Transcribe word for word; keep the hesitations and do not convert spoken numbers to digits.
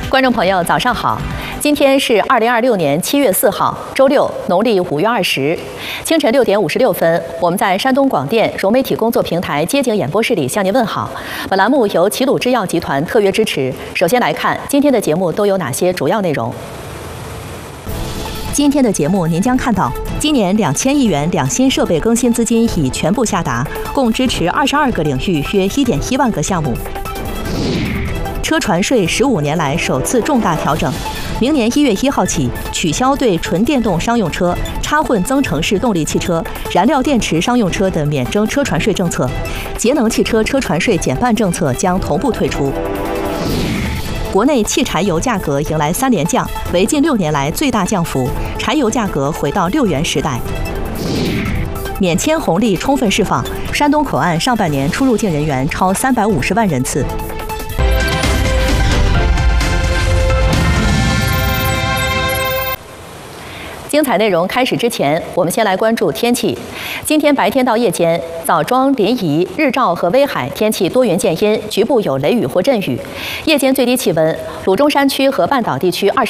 观众朋友，早上好！今天是二零二六年七月四号，周六，农历五月二十。清晨六点五十六分，我们在山东广电融媒体工作平台街景演播室里向您问好。本栏目由齐鲁制药集团特约支持。首先来看今天的节目都有哪些主要内容。今天的节目您将看到，今年两千亿元两新设备更新资金已全部下达，共支持二十二个领域约一点一万个项目。车船税十五年来首次重大调整，明年一月一号起取消对纯电动商用车、插混增程式动力汽车、燃料电池商用车的免征车船税政策，节能汽车车船税减半政策将同步退出。国内汽柴油价格迎来三连降，为近六年来最大降幅，柴油价格回到六元时代。免签红利充分释放，山东口岸上半年出入境人员超三百五十万人次。精彩内容开始之前，我们先来关注天气。今天白天到夜间，枣庄、临沂、日照和威海天气多云见阴，局部有雷雨或阵雨。夜间最低气温，鲁中山区和半岛地区二十。